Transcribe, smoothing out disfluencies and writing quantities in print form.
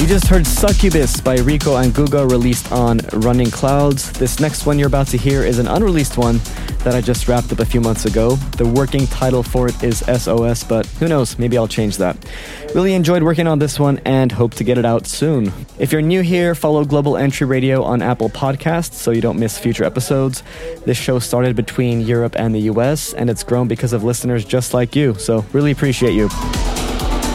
You just heard Succubus by Rico and Guga, released on Running Clouds. This next one you're about to hear is an unreleased one that I just wrapped up a few months ago. The working title for it is SOS, but who knows, maybe I'll change that. Really enjoyed working on this one and hope to get it out soon. If you're new here, follow Global Entry Radio on Apple Podcasts so you don't miss future episodes. This show started between Europe and the US, and it's grown because of listeners just like you, so really appreciate you.